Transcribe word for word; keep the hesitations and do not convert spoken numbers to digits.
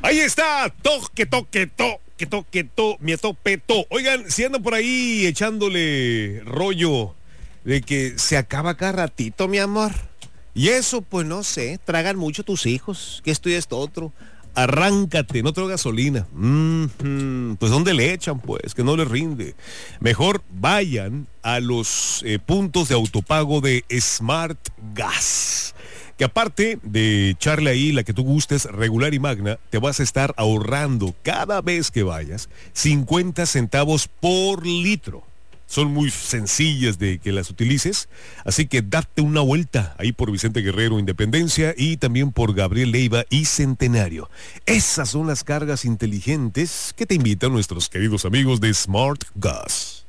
Ahí está, toque, toque, toque, toque, to, mi tope, to. Oigan, si andan por ahí echándole rollo de que se acaba cada ratito, mi amor. Y eso, pues no sé, tragan mucho tus hijos, que esto y esto otro. Arráncate, no traigo gasolina. Mm-hmm. Pues ¿dónde le echan, pues? Que no les rinde. Mejor vayan a los eh, puntos de autopago de Smart Gas. Que aparte de echarle ahí la que tú gustes, regular y magna, te vas a estar ahorrando cada vez que vayas cincuenta centavos por litro. Son muy sencillas de que las utilices, así que date una vuelta ahí por Vicente Guerrero, Independencia, y también por Gabriel Leiva y Centenario. Esas son las cargas inteligentes que te invitan nuestros queridos amigos de Smart Gas.